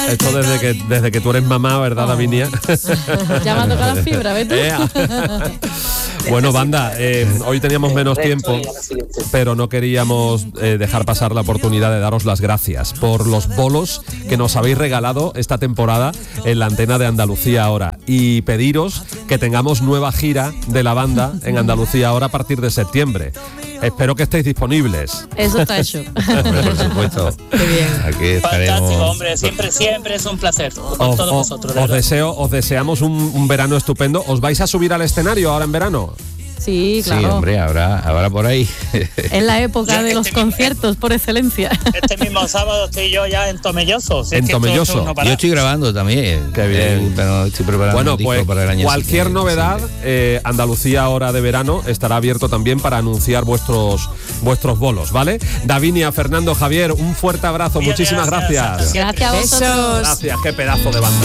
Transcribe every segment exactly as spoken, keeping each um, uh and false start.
Esto desde que desde que tú eres mamá, ¿verdad, oh. Davinia? Ya me ha tocado la fibra, ¿ves tú? Bueno, banda, eh, hoy teníamos menos tiempo, pero no queríamos eh, dejar pasar la oportunidad de daros las gracias por los bolos que nos habéis regalado esta temporada en la antena de Andalucía Ahora, y pediros que tengamos nueva gira de la banda en Andalucía Ahora a partir de septiembre. Espero que estéis disponibles. Eso está hecho. Por supuesto. Qué bien. Aquí estaremos. Fantástico, hombre. Siempre, siempre es un placer con os, todos os, vosotros. Os, deseo, os deseamos un, un verano estupendo. ¿Os vais a subir al escenario ahora en verano? Sí, claro. Sí, hombre, habrá, habrá por ahí. Es la época de los este conciertos mismo, por excelencia. Este mismo sábado estoy yo ya en Tomelloso. En Tomelloso. No yo estoy grabando también. Qué bien. Pero estoy preparando bueno, un disco pues, para el año cualquier siguiente, novedad, eh, Andalucía Ahora de verano estará abierto también para anunciar vuestros vuestros bolos, ¿vale? Davinia, Fernando, Javier, un fuerte abrazo. Bien, Muchísimas gracias. Gracias, gracias a vosotros. Gracias, qué pedazo de banda.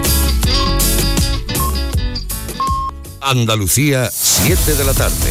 Andalucía, siete de la tarde.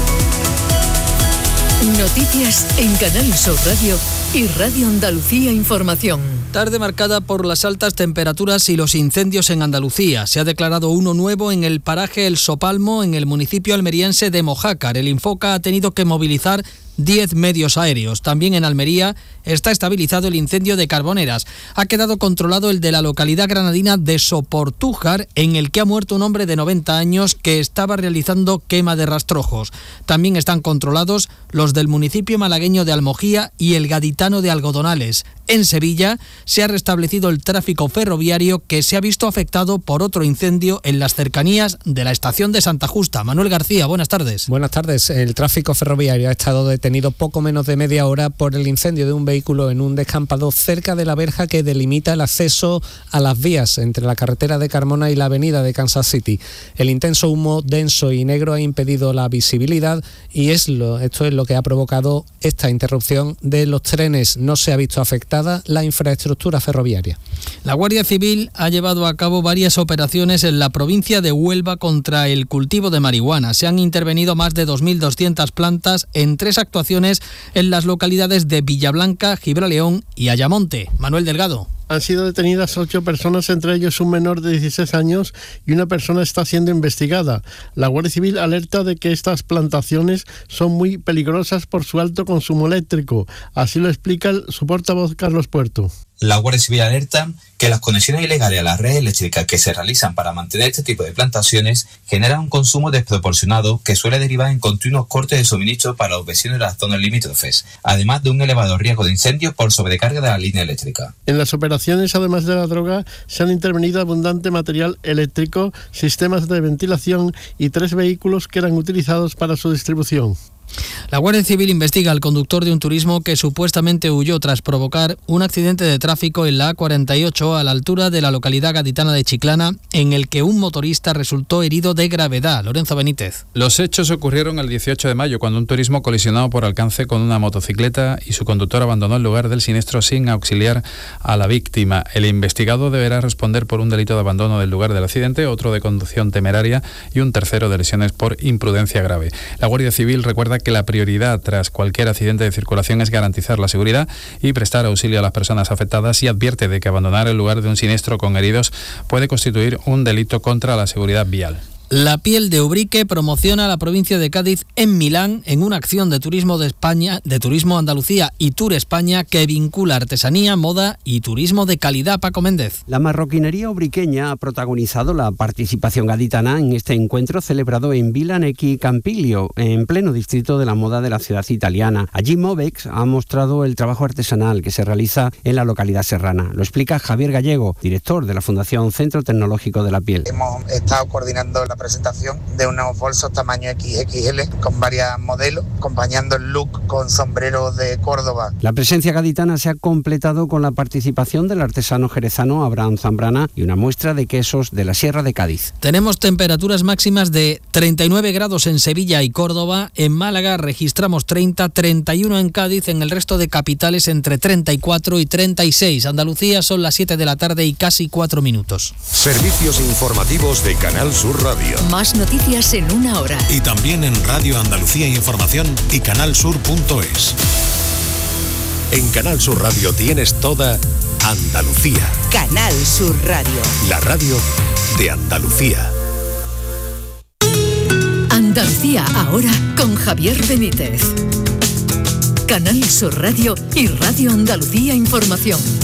Noticias en Canal Sur Radio y Radio Andalucía Información. Tarde marcada por las altas temperaturas y los incendios en Andalucía. Se ha declarado uno nuevo en el paraje El Sopalmo, en el municipio almeriense de Mojácar. El Infoca ha tenido que movilizar diez medios aéreos. También en Almería está estabilizado el incendio de Carboneras. Ha quedado controlado el de la localidad granadina de Soportújar, en el que ha muerto un hombre de noventa años que estaba realizando quema de rastrojos. También están controlados los del municipio malagueño de Almojía y el gaditano de Algodonales. En Sevilla se ha restablecido el tráfico ferroviario, que se ha visto afectado por otro incendio en las cercanías de la estación de Santa Justa. Manuel García, buenas tardes. Buenas tardes. El tráfico ferroviario ha estado detenido poco menos de media hora por el incendio de un vehículo en un descampado cerca de la verja que delimita el acceso a las vías entre la carretera de Carmona y la avenida de Kansas City. El intenso humo denso y negro ha impedido la visibilidad y es lo, esto es lo que ha provocado esta interrupción de los trenes. No se ha visto afectada la infraestructura ferroviaria. La Guardia Civil ha llevado a cabo varias operaciones en la provincia de Huelva contra el cultivo de marihuana. Se han intervenido más de dos mil doscientas plantas en tres actuaciones en las localidades de Villablanca, Gibraleón y Ayamonte. Manuel Delgado. Han sido detenidas ocho personas, entre ellos un menor de dieciséis años, y una persona está siendo investigada. La Guardia Civil alerta de que estas plantaciones son muy peligrosas por su alto consumo eléctrico. Así lo explica el, su portavoz Carlos Puerto. La Guardia Civil alerta que las conexiones ilegales a la red eléctrica que se realizan para mantener este tipo de plantaciones generan un consumo desproporcionado que suele derivar en continuos cortes de suministro para los vecinos de las zonas limítrofes, además de un elevado riesgo de incendios por sobrecarga de la línea eléctrica. En las operaciones, además de la droga, se han intervenido abundante material eléctrico, sistemas de ventilación y tres vehículos que eran utilizados para su distribución. La Guardia Civil investiga al conductor de un turismo que supuestamente huyó tras provocar un accidente de tráfico en la A cuarenta y ocho a la altura de la localidad gaditana de Chiclana, en el que un motorista resultó herido de gravedad. Lorenzo Benítez. Los hechos ocurrieron el dieciocho de mayo, cuando un turismo colisionado por alcance con una motocicleta y su conductor abandonó el lugar del siniestro sin auxiliar a la víctima. El investigado deberá responder por un delito de abandono del lugar del accidente, otro de conducción temeraria y un tercero de lesiones por imprudencia grave. La Guardia Civil recuerda que la prioridad tras cualquier accidente de circulación es garantizar la seguridad y prestar auxilio a las personas afectadas, y advierte de que abandonar el lugar de un siniestro con heridos puede constituir un delito contra la seguridad vial. La piel de Ubrique promociona la provincia de Cádiz en Milán en una acción de turismo de España, de Turismo Andalucía y Tour España, que vincula artesanía, moda y turismo de calidad. Paco Méndez. La marroquinería ubriqueña ha protagonizado la participación gaditana en este encuentro celebrado en Villa Necchi Campiglio, en pleno distrito de la moda de la ciudad italiana. Allí Movex ha mostrado el trabajo artesanal que se realiza en la localidad serrana. Lo explica Javier Gallego, director de la Fundación Centro Tecnológico de la Piel. Hemos estado coordinando la presentación de unos bolsos tamaño equis equis ele con varios modelos, acompañando el look con sombreros de Córdoba. La presencia gaditana se ha completado con la participación del artesano jerezano Abraham Zambrana y una muestra de quesos de la Sierra de Cádiz. Tenemos temperaturas máximas de treinta y nueve grados en Sevilla y Córdoba. En Málaga registramos treinta, treinta y uno en Cádiz. En el resto de capitales entre treinta y cuatro y treinta y seis. Andalucía, son las siete de la tarde y casi cuatro minutos. Servicios informativos de Canal Sur Radio. Más noticias en una hora. Y también en Radio Andalucía Información y canal sur punto es. En Canal Sur Radio tienes toda Andalucía. Canal Sur Radio. La radio de Andalucía. Andalucía ahora con Javier Benítez. Canal Sur Radio y Radio Andalucía Información.